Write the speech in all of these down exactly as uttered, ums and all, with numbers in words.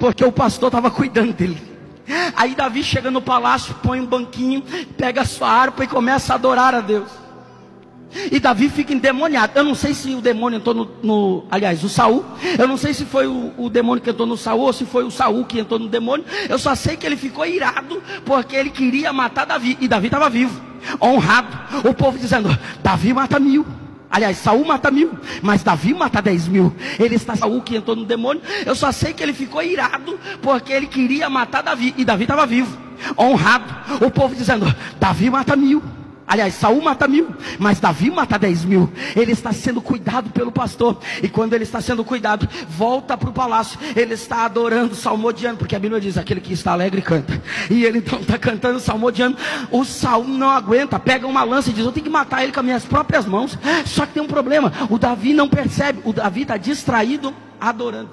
porque o pastor estava cuidando dele. Aí Davi chega no palácio, põe um banquinho, pega a sua harpa e começa a adorar a Deus. E Davi fica endemoniado. Eu não sei se o demônio entrou no, no aliás, o Saul. Eu não sei se foi o, o demônio que entrou no Saul, ou se foi o Saul que entrou no demônio. Eu só sei que ele ficou irado, porque ele queria matar Davi. E Davi estava vivo, honrado. O povo dizendo: Davi mata mil. Aliás, Saul mata mil, mas Davi mata dez mil. Ele está Saul que entrou no demônio. Eu só sei que ele ficou irado, porque ele queria matar Davi. E Davi estava vivo, honrado. O povo dizendo: Davi mata mil. Aliás, Saul mata mil, mas Davi mata dez mil. Ele está sendo cuidado pelo pastor. E quando ele está sendo cuidado, volta para o palácio. Ele está adorando, salmodiando, porque a Bíblia diz: aquele que está alegre canta. E ele então está cantando, salmodiando. O Saul não aguenta, pega uma lança e diz: eu tenho que matar ele com as minhas próprias mãos. Só que tem um problema, o Davi não percebe. O Davi está distraído, adorando.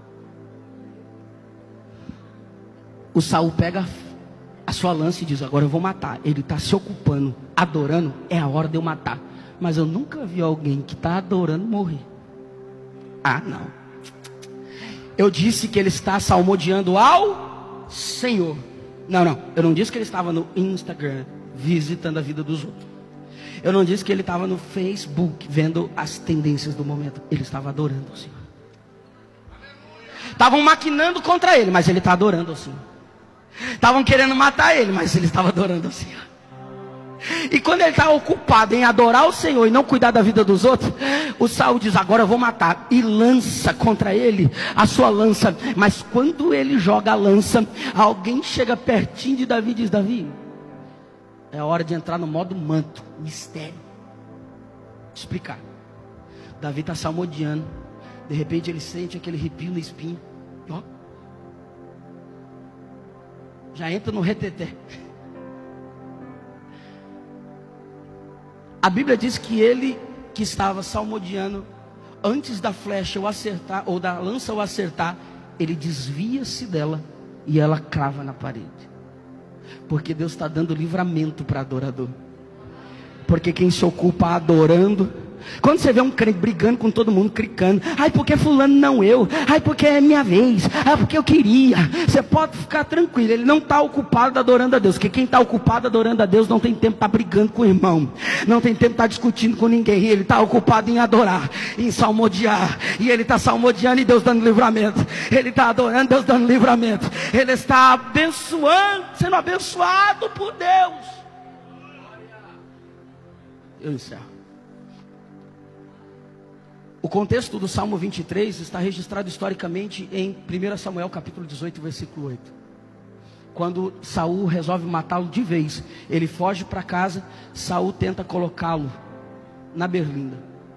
O Saul pega a sua lança e diz: agora eu vou matar. Ele está se ocupando, adorando, é a hora de eu matar. Mas eu nunca vi alguém que está adorando morrer. Ah, não. Eu disse que ele está salmodiando ao Senhor. Não, não, eu não disse que ele estava no Instagram visitando a vida dos outros. Eu não disse que ele estava no Facebook vendo as tendências do momento. Ele estava adorando ao Senhor. Estavam maquinando contra ele, mas ele está adorando ao Senhor. Estavam querendo matar ele, mas ele estava adorando ao Senhor. E quando ele está ocupado em adorar o Senhor e não cuidar da vida dos outros, o Saul diz: agora eu vou matar. E lança contra ele a sua lança. Mas quando ele joga a lança, alguém chega pertinho de Davi e diz: Davi, é a hora de entrar no modo manto, mistério. Vou explicar. Davi está salmodiando. De repente ele sente aquele arrepio na espinha. Ó, já entra no reteté. A Bíblia diz que ele que estava salmodiando, antes da flecha o acertar, ou da lança o acertar, ele desvia-se dela e ela crava na parede. Porque Deus está dando livramento para adorador. Porque quem se ocupa adorando, quando você vê um crente brigando com todo mundo, cricando: ai, porque fulano não eu, ai, porque é minha vez, ai, porque eu queria. Você pode ficar tranquilo, ele não está ocupado adorando a Deus. Porque quem está ocupado adorando a Deus não tem tempo para brigando com o irmão, não tem tempo para discutindo com ninguém. Ele está ocupado em adorar, em salmodiar. E ele está salmodiando e Deus dando livramento. Ele está adorando, Deus dando livramento. Ele está abençoando, sendo abençoado por Deus. Eu encerro. O contexto do Salmo vinte e três está registrado historicamente em primeiro Samuel capítulo dezoito, versículo oito. Quando Saul resolve matá-lo de vez, ele foge para casa. Saul tenta colocá-lo na berlinda,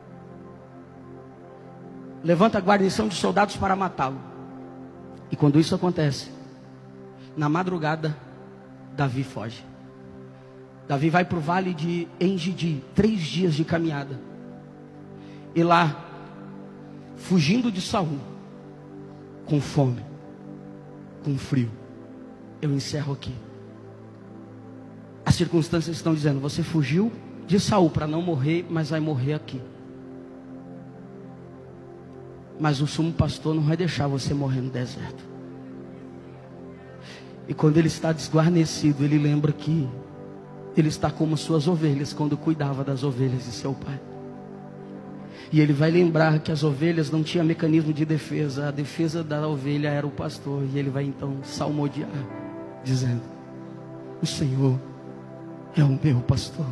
levanta a guarnição de soldados para matá-lo. E quando isso acontece, na madrugada, Davi foge. Davi vai para o vale de Engedi, três dias de caminhada. E lá, fugindo de Saul, com fome, com frio, eu encerro aqui. As circunstâncias estão dizendo: você fugiu de Saul para não morrer, mas vai morrer aqui. Mas o sumo pastor não vai deixar você morrer no deserto. E quando ele está desguarnecido, ele lembra que ele está como suas ovelhas quando cuidava das ovelhas de seu pai. E ele vai lembrar que as ovelhas não tinham mecanismo de defesa. A defesa da ovelha era o pastor. E ele vai então salmodiar, dizendo: o Senhor é o meu pastor.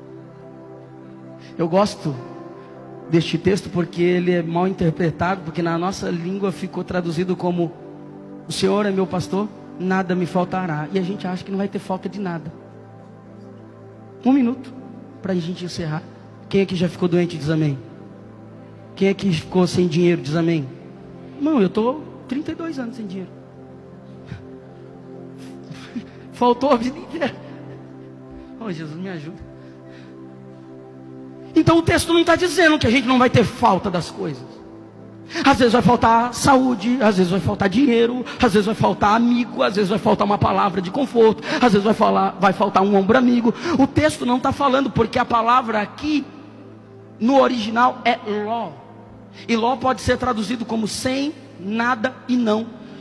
Eu gosto deste texto porque ele é mal interpretado. Porque na nossa língua ficou traduzido como: o Senhor é meu pastor, nada me faltará. E a gente acha que não vai ter falta de nada. Um minuto para a gente encerrar. Quem aqui já ficou doente diz amém? Quem aqui ficou sem dinheiro diz amém? Não, eu estou trinta e dois anos sem dinheiro. Faltou a vida inteira. Oh, Jesus, me ajuda. Então o texto não está dizendo que a gente não vai ter falta das coisas. Às vezes vai faltar saúde, às vezes vai faltar dinheiro, às vezes vai faltar amigo, às vezes vai faltar uma palavra de conforto, às vezes vai, falar, vai faltar um ombro amigo. O texto não está falando, porque a palavra aqui no original é ló. E ló pode ser traduzido como sem, nada e não.